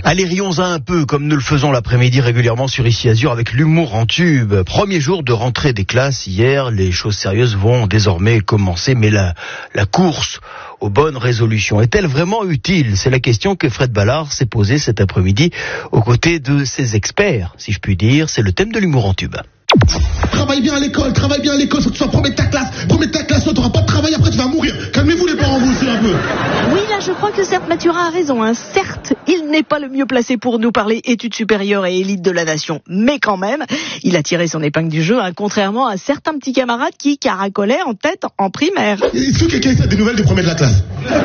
Allez, rions-en un peu, comme nous le faisons l'après-midi régulièrement sur Ici Azur avec l'humour en tube. Premier jour de rentrée des classes hier, les choses sérieuses vont désormais commencer, mais la course aux bonnes résolutions est-elle vraiment utile? C'est la question que Fred Ballard s'est posée cet après-midi aux côtés de ses experts, si je puis dire. C'est le thème de l'humour en tube. Travaille bien à l'école, faut que tu sois premier de ta classe, toi t'auras pas de travail, après tu vas mourir. Calmez-vous les parents, vous aussi un peu. Oui, là je crois que certes Mathurin a raison, hein. Certes, il n'est pas le mieux placé pour nous parler études supérieures et élite de la nation, mais quand même, il a tiré son épingle du jeu, hein, contrairement à certains petits camarades qui caracolaient en tête en primaire. Est-ce que quelqu'un sait des nouvelles des premiers de la classe?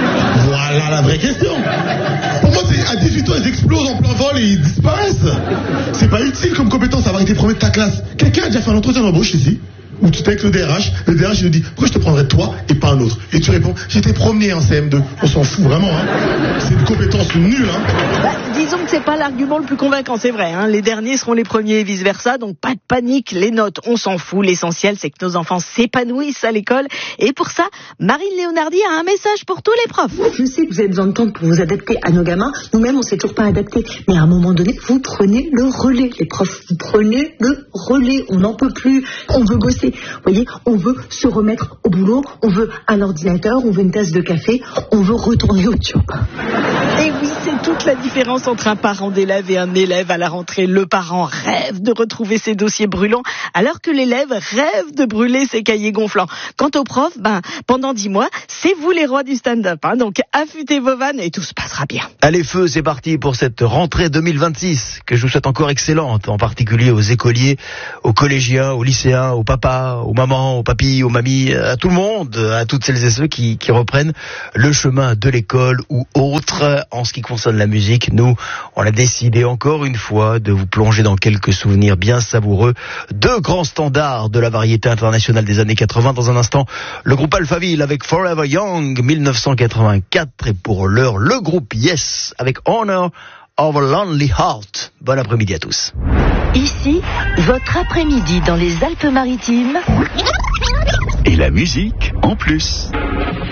Voilà la vraie question. Pour moi, c'est à 18 ans, ils explosent en plein vol et ils disparaissent. C'est pas utile comme compétence avoir été premier de ta classe. Quelqu'un a déjà fait un entretien d'embauche ici où tu t'es avec le DRH il nous dit pourquoi je te prendrais toi et pas un autre, et tu réponds j'étais premier en CM2. On s'en fout vraiment, hein. C'est une compétence nulle, hein. Disons que c'est pas l'argument le plus convaincant, c'est vrai, hein. Les derniers seront les premiers et vice versa, donc pas de panique, les notes on s'en fout, l'essentiel c'est que nos enfants s'épanouissent à l'école, et pour ça Marine Léonardi a un message pour tous les profs. Je sais que vous avez besoin de temps pour vous adapter à nos gamins, nous-mêmes on s'est toujours pas adapté, mais à un moment donné vous prenez le relais, les profs, vous prenez le relais, on n'en peut plus, on veut bosser. Vous voyez, on veut se remettre au boulot, on veut un ordinateur, on veut une tasse de café, on veut retourner au job. Et oui, c'est toute la différence entre un parent d'élève et un élève à la rentrée. Le parent rêve de retrouver ses dossiers brûlants, alors que l'élève rêve de brûler ses cahiers gonflants. Quant aux profs, pendant 10 mois, c'est vous les rois du stand-up, hein. Donc affûtez vos vannes et tout se passera bien. Allez, feu, c'est parti pour cette rentrée 2026, que je vous souhaite encore excellente, en particulier aux écoliers, aux collégiens, aux lycéens, aux papas, aux mamans, aux papis, aux mamies, à tout le monde, à toutes celles et ceux qui reprennent le chemin de l'école ou autre. En ce qui concerne la musique, nous, on a décidé encore une fois de vous plonger dans quelques souvenirs bien savoureux de grands standards de la variété internationale des années 80. Dans un instant, le groupe Alphaville avec Forever Young, 1984, et pour l'heure, le groupe Yes avec Honor of a Lonely Heart. Bon après-midi à tous. Ici, votre après-midi dans les Alpes-Maritimes. Et la musique en plus.